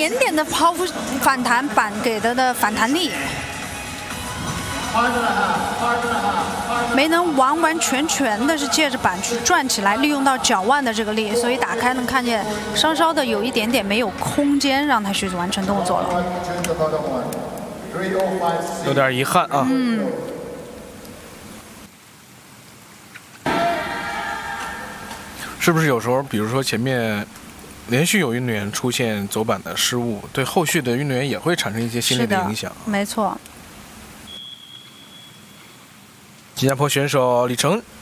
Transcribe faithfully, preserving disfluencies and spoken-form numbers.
点点的抛物反弹板给的的反弹力，没能完完全全的是借着板去转起来，利用到脚腕的这个力，所以打开能看见稍稍的有一点点没有空间让他去完成动作了， 有点遗憾啊。 嗯。 是不是有时候，比如说前面连续有运动员出现走板的失误，对后续的运动员也会产生一些心理的影响？ 没错。 新加坡选手李成